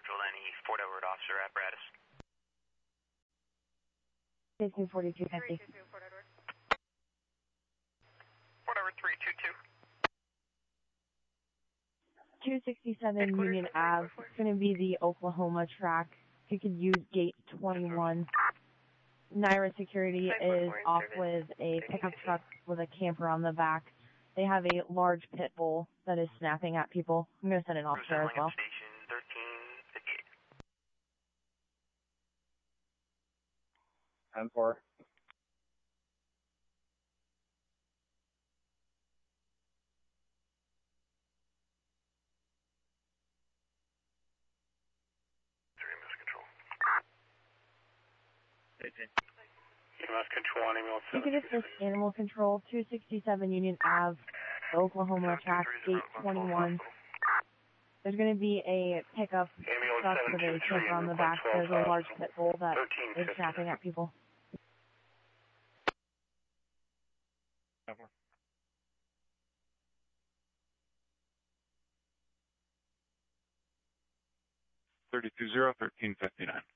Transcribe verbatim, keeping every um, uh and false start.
Control any Fort Edward officer apparatus. Station forty-two fifty. Fort Edward three two two. two sixty-seven Union Ave. It's going to be the Oklahoma track. You could use gate twenty-one. Naira Security is off with a pickup truck with a camper on the back. They have a large pit bull that is snapping at people. I'm going to send an officer as well. Station thirteen fifty-eight. ten four. E M S control on ambulance. You could assist animal control, two sixty-seven Union Ave, the Oklahoma track, gate twenty-one. There's going to be a pickup truck with a camper on the back. There's a large pit bull that is snapping at people. thirty-two zero, thirteen fifty-nine.